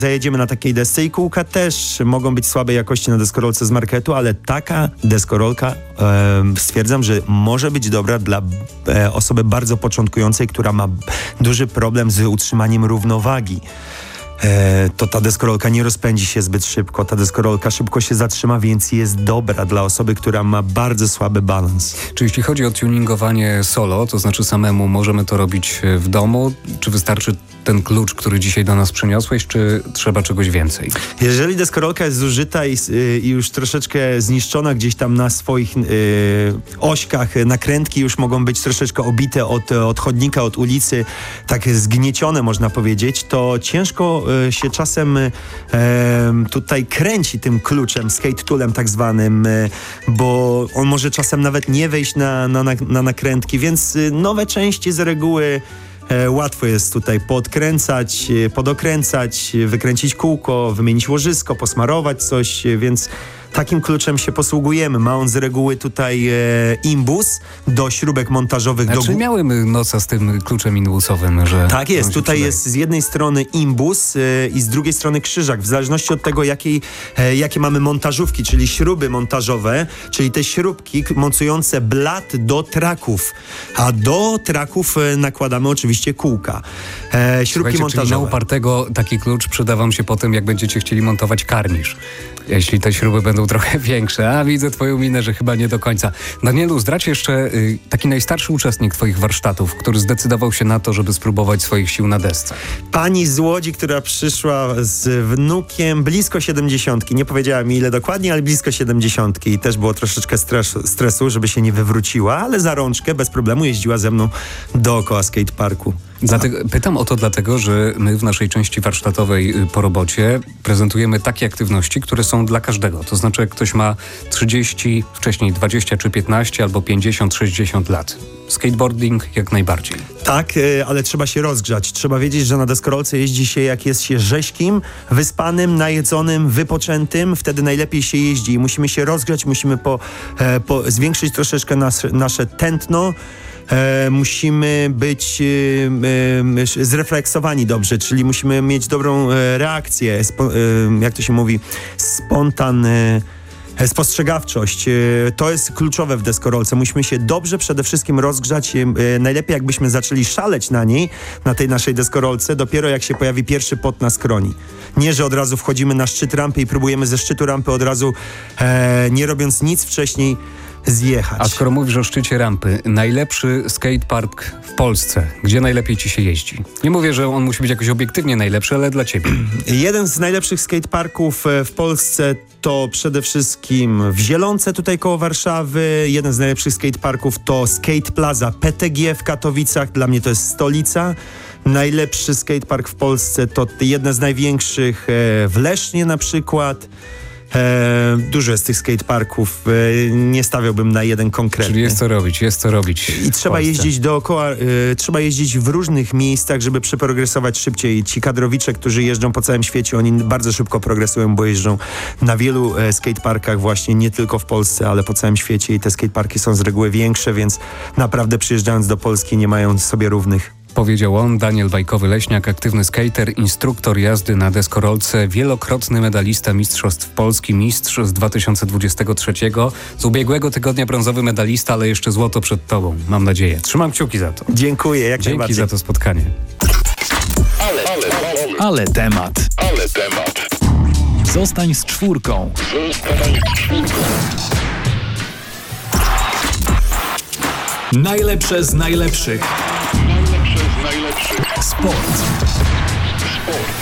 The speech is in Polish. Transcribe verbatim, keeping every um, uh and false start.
zajedziemy na takiej desce i kółka też mogą być słabej jakości na deskorolce z marketu, ale taka deskorolka e, stwierdzam, że może być dobra dla e, osoby bardzo początkującej, która ma duży problem z utrzymaniem równowagi. E, to ta deskorolka nie rozpędzi się zbyt szybko, ta deskorolka szybko się zatrzyma, więc jest dobra dla osoby, która ma bardzo słaby balans. Czy jeśli chodzi o tuningowanie solo, to znaczy samemu możemy to robić w domu, czy wystarczy ten klucz, który dzisiaj do nas przyniosłeś, czy trzeba czegoś więcej? Jeżeli deskorolka jest zużyta i, i już troszeczkę zniszczona gdzieś tam na swoich y, ośkach, nakrętki już mogą być troszeczkę obite od, od chodnika, od ulicy, tak zgniecione można powiedzieć, to ciężko y, się czasem y, tutaj kręci tym kluczem, skate toolem tak zwanym, y, bo on może czasem nawet nie wejść na, na, na nakrętki, więc y, nowe części z reguły łatwo jest tutaj podkręcać, podokręcać, wykręcić kółko, wymienić łożysko, posmarować coś, więc takim kluczem się posługujemy. Ma on z reguły tutaj e, imbus do śrubek montażowych. Znaczy do... miałem nosa z tym kluczem imbusowym, że... Tak jest, tutaj przydaje. Jest z jednej strony imbus e, i z drugiej strony krzyżak, w zależności od tego, jakiej, e, jakie mamy montażówki, czyli śruby montażowe, czyli te śrubki mocujące blat do traków, a do traków e, nakładamy oczywiście kółka. E, śrubki montażowe. Czyli na upartego taki klucz przyda wam się potem, jak będziecie chcieli montować karnisz. Jeśli te śruby będą trochę większe. A widzę twoją minę, że chyba nie do końca. Danielu, zdradź jeszcze y, taki najstarszy uczestnik twoich warsztatów, który zdecydował się na to, żeby spróbować swoich sił na desce. Pani z Łodzi, która przyszła z wnukiem blisko siedemdziesiątki. Nie powiedziała mi ile dokładnie, ale blisko siedemdziesiątki. I też było troszeczkę stres, stresu, żeby się nie wywróciła, ale za rączkę bez problemu jeździła ze mną dookoła skateparku. Dlatego, pytam o to dlatego, że my w naszej części warsztatowej po robocie prezentujemy takie aktywności, które są dla każdego. To znaczy, jak ktoś ma trzydzieści, wcześniej dwadzieścia czy piętnaście albo pięćdziesiąt, sześćdziesiąt lat. Skateboarding jak najbardziej. Tak, ale trzeba się rozgrzać. Trzeba wiedzieć, że na deskorolce jeździ się jak jest się rześkim, wyspanym, najedzonym, wypoczętym. Wtedy najlepiej się jeździ. Musimy się rozgrzać, musimy po, po, zwiększyć troszeczkę nas, nasze tętno. E, musimy być e, e, zrefleksowani dobrze, czyli musimy mieć dobrą e, reakcję, spo, e, jak to się mówi, spontan... E, Spostrzegawczość. To jest kluczowe w deskorolce. Musimy się dobrze przede wszystkim rozgrzać. Najlepiej jakbyśmy zaczęli szaleć na niej, na tej naszej deskorolce, dopiero jak się pojawi pierwszy pot na skroni. Nie, że od razu wchodzimy na szczyt rampy i próbujemy ze szczytu rampy od razu, e, nie robiąc nic wcześniej, zjechać. A skoro mówisz o szczycie rampy, najlepszy skatepark w Polsce, gdzie najlepiej ci się jeździ? Nie mówię, że on musi być jakoś obiektywnie najlepszy, ale dla ciebie. Jeden z najlepszych skateparków w Polsce to przede wszystkim w Zielonce, tutaj koło Warszawy. Jeden z najlepszych skateparków to Skate Plaza P T G w Katowicach. Dla mnie to jest stolica. Najlepszy skatepark w Polsce to jedne z największych w Lesznie na przykład. E, dużo jest tych skateparków, e, nie stawiałbym na jeden konkretny. Czyli jest co robić, jest co robić. I trzeba jeździć dookoła, e, trzeba jeździć w różnych miejscach, żeby przeprogresować szybciej. Ci kadrowicze, którzy jeżdżą po całym świecie, oni bardzo szybko progresują, bo jeżdżą na wielu e, skateparkach właśnie, nie tylko w Polsce, ale po całym świecie i te skateparki są z reguły większe, więc naprawdę przyjeżdżając do Polski nie mają sobie równych. Powiedział on, Daniel Bajkowy-Leśniak, aktywny skater, instruktor jazdy na deskorolce, wielokrotny medalista Mistrzostw Polski, mistrz z dwa tysiące dwudziestego trzeciego, z ubiegłego tygodnia brązowy medalista, ale jeszcze złoto przed tobą, mam nadzieję. Trzymam kciuki za to. Dziękuję, jak Dzięki najbardziej. za to spotkanie. Ale, ale, ale, ale temat. Ale temat. Zostań z czwórką. Zostań z czwórką. Najlepsze z najlepszych. Najlepsze z najlepszych. Sport. Sport.